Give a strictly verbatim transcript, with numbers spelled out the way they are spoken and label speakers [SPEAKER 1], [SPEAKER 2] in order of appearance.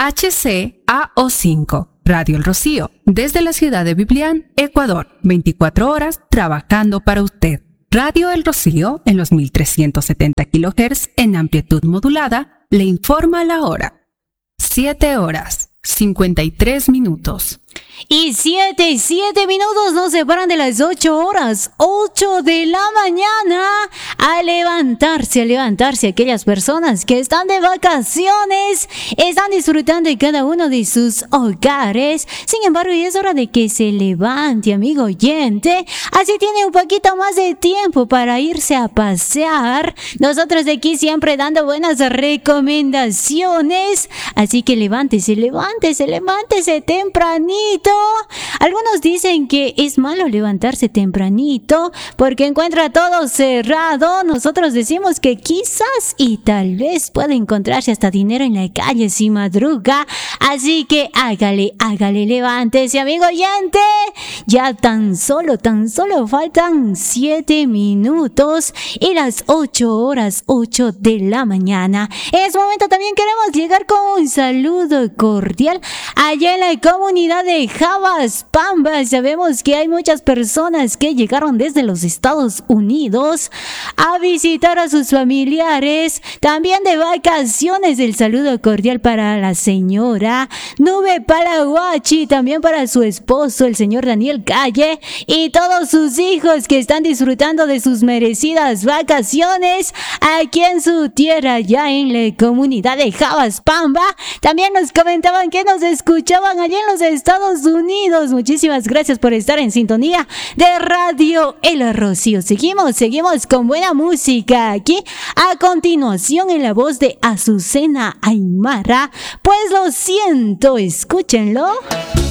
[SPEAKER 1] H C A O cinco, Radio El Rocío, desde la ciudad de Biblián, Ecuador, veinticuatro horas trabajando para usted. Radio El Rocío, en los mil trescientos setenta kilohertz en amplitud modulada, le informa la hora. siete horas, cincuenta y tres minutos.
[SPEAKER 2] Y siete, siete minutos nos separan de las ocho horas, ocho de la mañana. A levantarse, a levantarse aquellas personas que están de vacaciones, están disfrutando de cada uno de sus hogares. Sin embargo, ya es hora de que se levante, amigo oyente. Así tiene un poquito más de tiempo para irse a pasear. Nosotros de aquí siempre dando buenas recomendaciones. Así que levántese, levántese, levántese tempranito. Algunos dicen que es malo levantarse tempranito porque encuentra todo cerrado. Nosotros decimos que quizás y tal vez puede encontrarse hasta dinero en la calle si madruga. Así que hágale, hágale, levántese, amigo oyente. Ya tan solo, tan solo faltan siete minutos y las ocho horas, ocho de la mañana. En este momento también queremos llegar con un saludo cordial allá en la comunidad de Habas Pamba. Sabemos que hay muchas personas que llegaron desde los Estados Unidos a visitar a sus familiares, también de vacaciones. El saludo cordial para la señora Nube Palaguachi, también para su esposo, el señor Daniel Calle, y todos sus hijos que están disfrutando de sus merecidas vacaciones aquí en su tierra, ya en la comunidad de Habas Pamba. También nos comentaban que nos escuchaban allá en los Estados Unidos. Muchísimas gracias por estar en sintonía de Radio El Rocío. Seguimos, seguimos con buena música aquí. A continuación, en la voz de Azucena Aymara, Pues lo siento, escúchenlo.